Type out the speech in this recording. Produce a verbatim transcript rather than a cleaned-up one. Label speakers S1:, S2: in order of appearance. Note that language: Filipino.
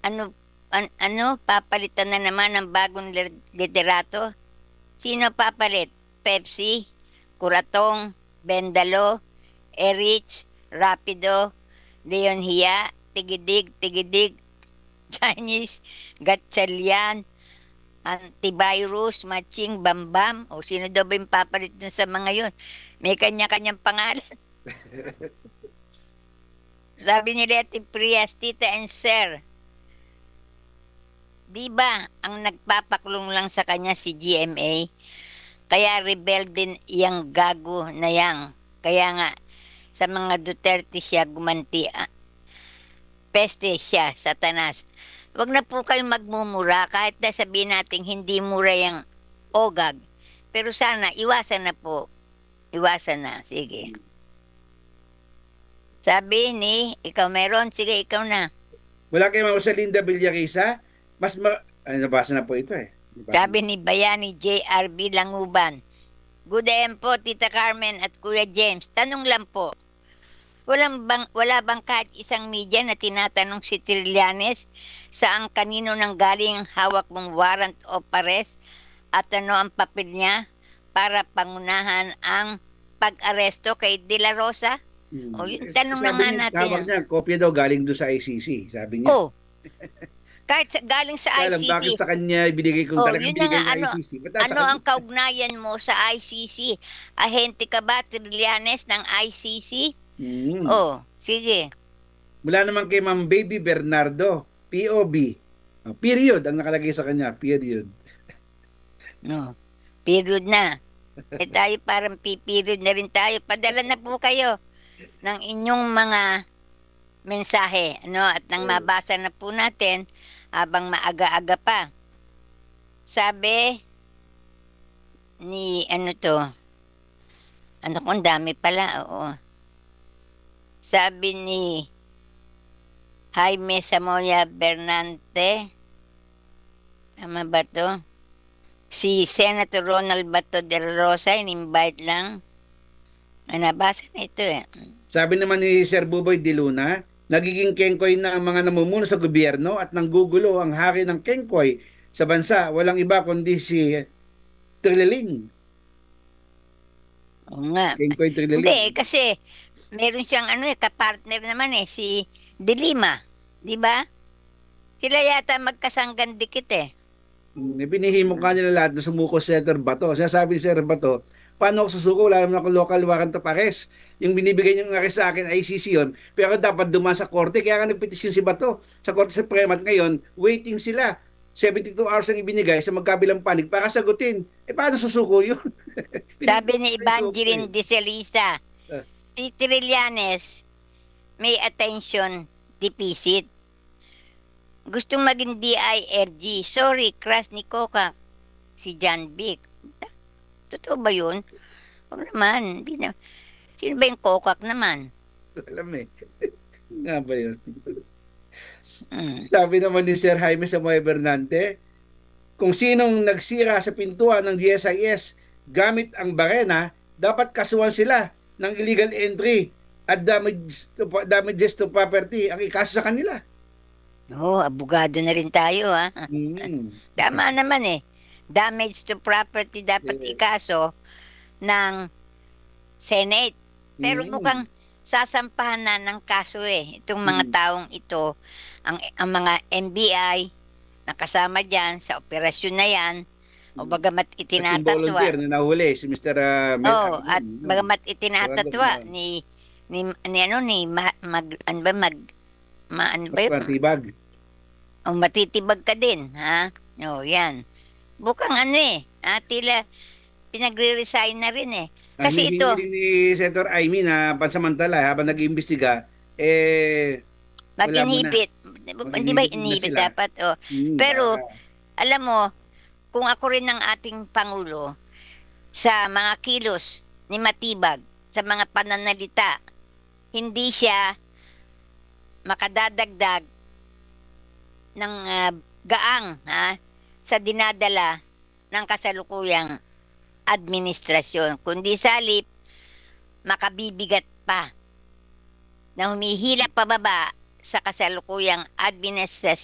S1: Ano, an, ano, papalitan na naman ng bagong lir- liderato? Sino papalit? Pepsi, Kuratong, Bendalo, Erich, Rapido, Leon Hia, Tigidig, Tigidig, Chinese, Gatchalian, Antivirus, Matching, Bambam. O sino daw ba yung papalit dun sa mga yun? May kanya-kanyang pangalan. Sabi ni Letty Prias, Tita and Sir, di ba ang nagpapaklong lang sa kanya si G M A? Kaya rebel din yang gago na yang. Kaya nga, sa mga Duterte siya gumanti. Ah, peste siya, satanas. Huwag na po kayong magmumura kahit na sabihin natin hindi mura yung ogag. Pero sana, iwasan na po. Iwasan na. Sige. Sabi ni, ikaw meron. Sige, ikaw na.
S2: Wala kay Ma'am Rosalinda Villarisa, mas ma... Ay, nabasa na po ito eh. Nabasa
S1: Sabi ni Bayani J R B Languban. Good day po, Tita Carmen at Kuya James. Tanong lang po. Walang bang, wala bang kahit isang media na tinatanong si Trillanes saan kanino nang galing ang hawak mong warrant o pares at ano ang papel niya para pangunahan ang pag-aresto kay De La Rosa?
S2: Hmm.
S1: O yun,
S2: Eh,
S1: tanong na
S2: Sabi
S1: nga
S2: niya,
S1: natin.
S2: tawag niya, kopya daw galing doon sa I C C, sabi niya.
S1: Oh, kahit sa, galing sa
S2: Kaya lang, bakit
S1: I C C.
S2: sa kanya ibinigay kung
S1: Oh,
S2: talagang
S1: yun na nga,
S2: binigay ng
S1: ano,
S2: I C C? Ba't nasa
S1: ano
S2: kanya?
S1: ang kaugnayan mo sa I C C? Ahente ka ba, Trillanes, ng I C C?
S2: Hmm.
S1: Oh, sige.
S2: Mula naman kay Ma'am Baby Bernardo, P O B. Oh, period ang nakalagay sa kanya, period.
S1: No, period na. Eh tayo parang piperiod na rin tayo. Padala na po kayo ng inyong mga mensahe, ano, at nang mabasa na po natin habang maaga-aga pa. Sabi ni, ano to, ano kung dami pala, oo. Sabi ni Jaime Samoya Bernante, tama ba to? Si Senator Ronald Bato de la Rosa, in-invite lang. Ah, nabasa na ito eh.
S2: Sabi naman ni Sir Buboy de Luna, nagiging kengkoy na ang mga namumuno sa gobyerno at nanggugulo ang hari ng kengkoy sa bansa. Walang iba kundi si Trililing.
S1: Oo nga.
S2: Kengkoy
S1: Hindi,
S2: Trililing.
S1: kasi meron siyang ano eh, kapartner naman eh, si De Lima. Di ba? Sila yata magkasanggan dikit eh.
S2: Hmm, Binihimok nga nila lahat na sumuko si Senator Bato. Sinasabi ni Senator Bato, paano ako susuko? Wala naman ako local warrant of arrest. Yung binibigay niyong arrest sa akin, I C C yun. Pero dapat dumaan sa korte. Kaya nga nagpetisyon si Bato sa Korte Suprema. At ngayon, waiting sila. seventy-two hours ang ibinigay sa magkabilang panig para sagutin. Eh, paano susuko yun?
S1: Sabi ni
S2: Pinipili ko
S1: Evangeline
S2: eh.
S1: de Celisa,
S2: Ah,
S1: si Trillanes may attention deficit. Gustong maging D I R G. Sorry, crush ni Coca. Si John Vic. Totoo ba yun? Huwag naman. Hindi na. Sino ba yung Coca naman?
S2: Alam eh. Nga ba yun?
S1: Mm.
S2: Sabi naman ni Sir Jaime Samoy Bernante, kung sinong nagsira sa pintuan ng G S I S gamit ang barena, dapat kasuhan sila ng illegal entry at damage to, damages to property ang ikaso sa kanila.
S1: Oo, abogado na rin tayo, ha?
S2: Hmm.
S1: Tama naman eh. Damage to property dapat
S2: Yes.
S1: ikaso ng Senate. Pero
S2: Hmm.
S1: mukhang sasampahan na ng kaso eh. Itong mga
S2: Hmm.
S1: taong ito, ang, ang mga N B I, nakasama dyan sa operasyon na yan, o bagamat
S2: At yung
S1: itinatatwa.
S2: volunteer na nahuli, si Mister Uh, Mel,
S1: Oh,
S2: ano,
S1: at
S2: no?
S1: bagamat
S2: Tawagan
S1: itinatatwa
S2: na.
S1: ni ni ni ano ni ma, mag ano ba mag ma, ano ba yun?
S2: Matibag.
S1: O matitibag ka din, ha? O, yan. Bukang ano eh, ah, tila pinagre-resign na rin eh.
S2: Ah,
S1: Kasi
S2: hinihingi
S1: ito,
S2: rin ni Senator Amy na pansamantala habang nag-iimbestiga, eh, wala muna.
S1: mag-inhibit. Hindi ba
S2: Mag-inhibit muna
S1: inhibit
S2: sila.
S1: dapat? O.
S2: Hmm,
S1: Pero,
S2: para
S1: alam mo, kung ako rin ng ating Pangulo, sa mga kilos ni Matibag, sa mga pananalita, hindi siya makadadagdag ng ah, gaang ha, sa dinadala ng kasalukuyang administrasyon, kundi salip makabibigat pa na humihila pababa sa kasalukuyang administrasyon